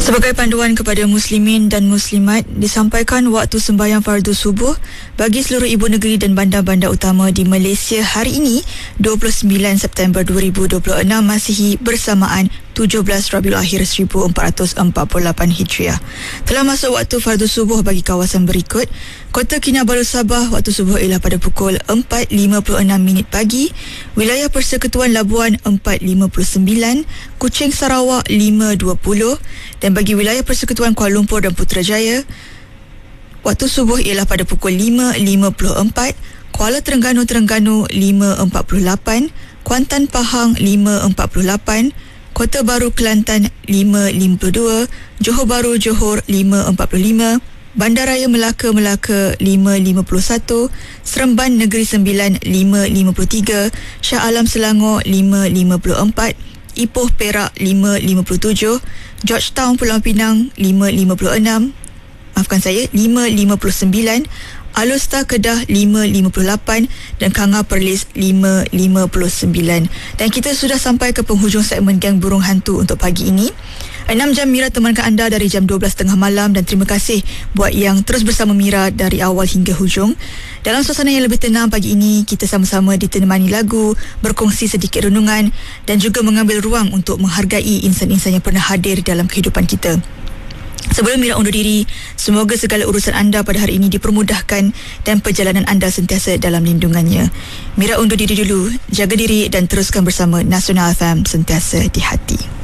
Sebagai panduan kepada muslimin dan muslimat, disampaikan waktu sembahyang fardu subuh bagi seluruh ibu negeri dan bandar-bandar utama di Malaysia hari ini 29 September 2026 Masihi bersamaan 17 Rabiul Akhir 1448 Hijriah. Telah masuk waktu fardu subuh bagi kawasan berikut: Kota Kinabalu Sabah, waktu subuh ialah pada pukul 4.56 pagi, Wilayah Persekutuan Labuan 4.59, Kuching Sarawak 5.20, dan bagi Wilayah Persekutuan Kuala Lumpur dan Putrajaya, waktu subuh ialah pada pukul 5.54, Kuala Terengganu 5.48, Kuantan Pahang 5.48, Kota Baru Kelantan 5.52, Johor Bahru Johor 5.45, Bandaraya Melaka 5.51, Seremban Negeri Sembilan 5.53, Shah Alam Selangor 5.54, Ipoh Perak 5.57, Georgetown Pulau Pinang 5.59, 5.59, Alustar Kedah 5.58 dan Kanga Perlis 5.59. Dan kita sudah sampai ke penghujung segmen Gang Burung Hantu untuk pagi ini. 6 jam Mira temankan anda dari jam 12.30 malam, dan terima kasih buat yang terus bersama Mira dari awal hingga hujung. Dalam suasana yang lebih tenang pagi ini, kita sama-sama ditemani lagu, berkongsi sedikit renungan dan juga mengambil ruang untuk menghargai insan-insan yang pernah hadir dalam kehidupan kita. Sebelum Mira undur diri, semoga segala urusan anda pada hari ini dipermudahkan dan perjalanan anda sentiasa dalam lindungannya. Mira undur diri dulu, jaga diri dan teruskan bersama Nasional FM, sentiasa di hati.